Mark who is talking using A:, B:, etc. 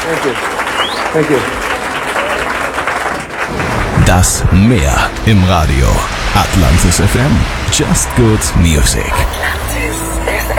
A: Thank you. Thank you.
B: Das Meer im Radio. Atlantis FM. Just Good Music.
C: Atlantis FM.